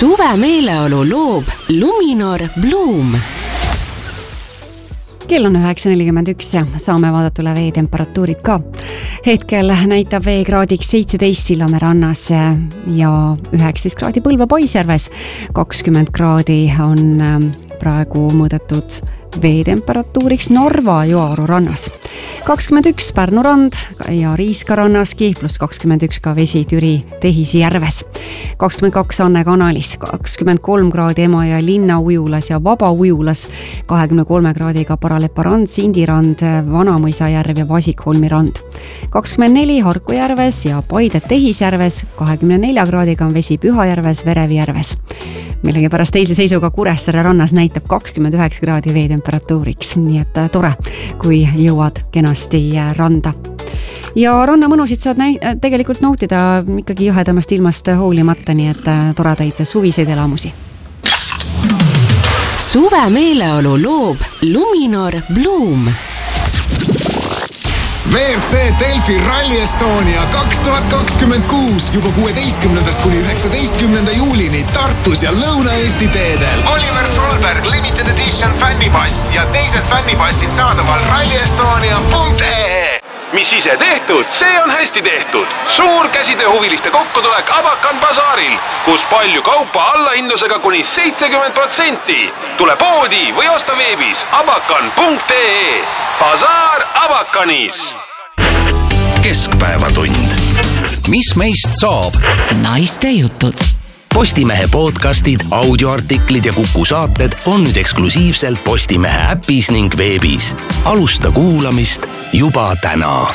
Suve meeleolu loob Luminor Bloom. Kell on 9.41 ja saame vaadata üle veetemperatuurid ka. Hetkel näitab veekraadiks 17 Sillamäe rannas ja 19 kraadi Põlva Paisjärves. 20 kraadi on praegu mõõdetud veetemperatuuriks Narva Joaru rannas. 21 Pärnu rand ja Riiska rannaski, pluss 21 ka vesi Türi Tehisjärves. 22 Anne kanalis, 23 kraadi Emajõe linna ujulas ja Vaba ujulas, 23 kraadiga Paralepa rand, Sindi rand, Vanamõisa järv ja Vasikholmi rand. 24 Harku järves ja Paide Tehisjärves, 24 kraadiga on vesi Pühajärves, Verevi järves. Millegi pärast eilse seisuga Kuressaare rannas näitab 29 kraadi veetemperatuuriks, nii et tore, kui jõuad kenasti randa. Ja ranna mõnusid saad tegelikult nautida ikkagi jahedamast ilmast hoolimata, nii et toredaid suviseid elamusi. Suve meeleolu loob Luminor Bloom. WRC Delfi Rally Estonia 2026 juba 16. kuni 19. juulini Tartus ja Lõuna-Eesti teedel. Oliver Solberg Limited Edition fännipass ja teised fännipassid saadaval rallyestonia.ee. Mis ise tehtud, see on hästi tehtud. Suur käsitööhuviliste kokkutulek Abakan basaaril, kus palju kaupa allahindlusega kuni 70%. Tule poodi või osta veebis abakan.ee. Basaar Abakanis. Keskpäevatund. Mis meist saab? Naiste jutud. Postimehe podcastid, audioartiklid ja Kuku saated on nüüd eksklusiivselt Postimehe äpis ning veebis. Alusta kuulamist juba täna.